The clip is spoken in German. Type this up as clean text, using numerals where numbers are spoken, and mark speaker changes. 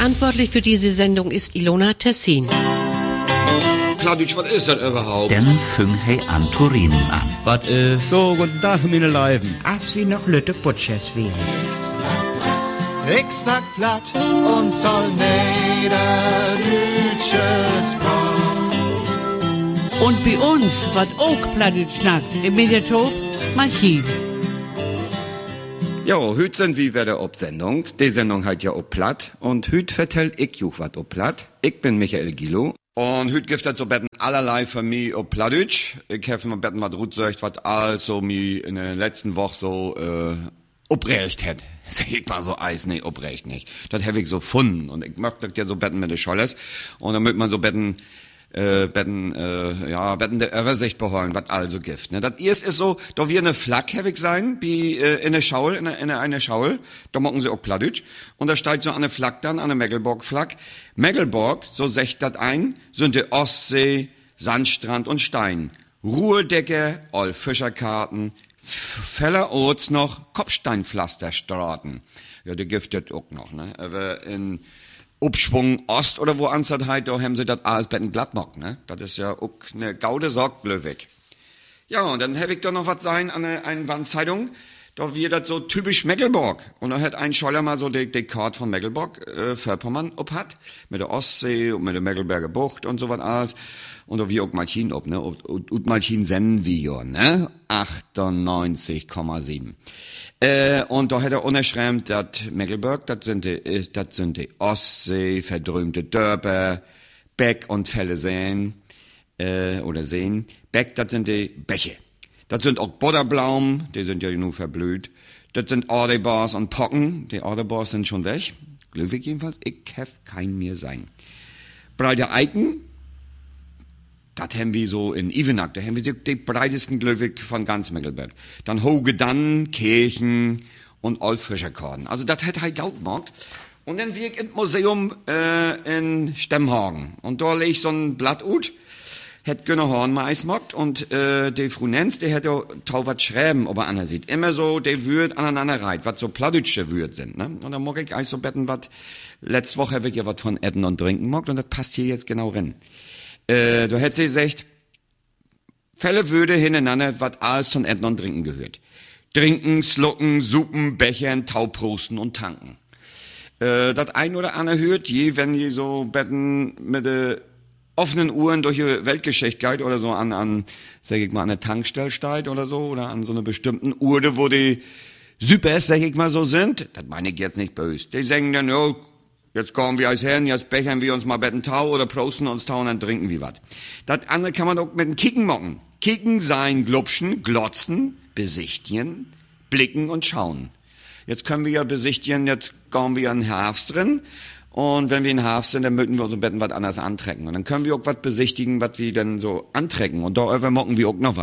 Speaker 1: Verantwortlich für diese Sendung ist Ilona Tessin.
Speaker 2: Plattdeutsch, was ist das überhaupt?
Speaker 3: Dann fing he an Turinen an.
Speaker 4: Was ist? So, guten Tag, meine Leiben.
Speaker 5: Als wie noch Lütte Butchers wären.
Speaker 6: Ik snak plat und soll Niederdeutsches Brot.
Speaker 7: Und bei uns, was auch Plattdeutsch schnackt, im Mediatop, Martin.
Speaker 2: Ja, hüt sind wir wieder auf Sendung. Die Sendung heißt ja auf Platt. Und hüt vertellt ich juch wat auf Platt. Ich bin Michael Gilo. Und hüt gibt es so betten allerlei für mich auf Plattdeutsch. Ich habe mir betten wat rutsöcht, wat also mir in der letzten Woche so, oprecht hat. Sag ich mal so Eis, nee, oprecht nicht. Das habe ich so gefunden. Und ich möchte ja so betten mit den Scholles. Und dann möchte man so betten der Übersicht beholen, was also gibt. Ne? Das erste ist so, da wir eine Flagge habe ich sein, wie in der Schaul, in einer Schaul, da machen sie auch Plattdeutsch. Und da steht so eine Flagge dann, eine Mecklenburg-Flagge. Mecklenburg, so secht das ein, sind die Ostsee, Sandstrand und Stein. Ruhedecke, all Fischerkarten, Fellerorts noch, Kopfsteinpflasterstraßen. Ja, die gibt es auch noch, ne? Aber in Upschwung Ost oder wo Anzeit, da haben sie das alles betten glatt gemacht, ne? Das ist ja auch ne gaude Sorg, Blöwig. Ja, und dann habe ich da noch was sein an einer Wandzeitung, da wir das so typisch Mecklenburg. Und da hat ein Scholler mal so die Karte von Mecklenburg, Vorpommern hat, mit der Ostsee und mit der Mecklenburger Bucht und so was alles. Und da wir auch Malchin ob, ne? Und Malchin senden wir, ne? 98,7. Und da hat er unterschrieben, dass Mecklenburg, das sind die Ostsee, verdrömte Dörper, Beck und Fälleseen, oder Seen. Beck, das sind die Bäche. Das sind auch Butterblaum, die sind ja nur verblüht. Das sind Ordebars und Pocken, die Ordebars sind schon weg. Glückwig jedenfalls, ich hef kein mehr sein. Breite Eiken, das haben wir so in Ivenack, da haben wir die breitesten Glöwig von ganz Mecklenburg. Dann Hogedann, Kirchen und Olfischerkorden. Also das hat halt Gaut gemacht. Und dann wir im Museum in Stemmhagen. Und da leg ich so ein Blatt ut, hat Gunnar Horn mal eismockt und die Frau Nenz, die hat ja tau wat schreiben, ob er einer sieht. Immer so, die Würd aneinander reit, wat so plattdeutsche Würd sind, ne? Und dann mag ich eigentlich so betten, wat, letzte Woche habe ich ja wat von Essen und Trinken mockt und das passt hier jetzt genau rein. Du hättest sie gesagt, Fälle würde hintereinander, was alles zum Essen und Trinken gehört. Trinken, schlucken, suppen, bechern, tauprosten und tanken. Das ein oder andere hört je, wenn die so betten mit offenen Uhren durch die Weltgeschichte geht oder so sag ich mal, an der Tankstelle steigt oder so, oder an so einer bestimmten Uhr, wo die Süppers, sag ich mal, so sind. Das meine ich jetzt nicht böse. Die sagen dann, oh, jetzt kommen wir als Herren, jetzt bechern wir uns mal betten Tau oder prosten uns Tau und dann trinken wir was. Das andere kann man auch mit dem Kicken machen. Kicken sein, glupschen, glotzen, besichtigen, blicken und schauen. Jetzt können wir ja besichtigen, jetzt kommen wir in den Herbst drin. Und wenn wir in den Herbst sind, dann möchten wir uns im Betten was anderes antrecken. Und dann können wir auch was besichtigen, was wir dann so antrecken. Und da mocken wir auch noch was.